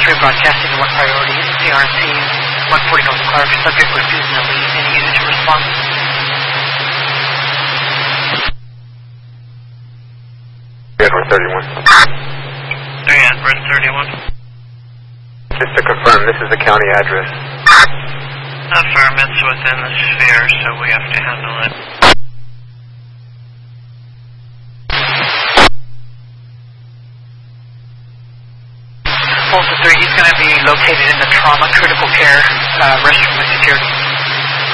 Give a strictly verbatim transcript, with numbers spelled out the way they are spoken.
three broadcasting to one priority, C R C one forty North Clark, subject refusing to leave. Any unit to respond? Edward thirty-one. three Edward thirty-one. Just to confirm, this is the county address. Affirm, it's within the sphere, so we have to handle it. Volta three, he's going to be located in the trauma critical care uh, restroom with security.